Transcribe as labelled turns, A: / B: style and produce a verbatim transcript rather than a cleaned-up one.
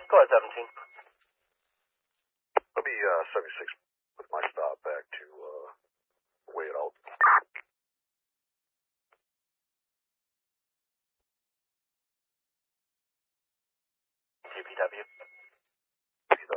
A: Go ahead, seventeen.
B: Let me, uh, seventy-six with my stop back to, uh, weigh it out.
A: T P W.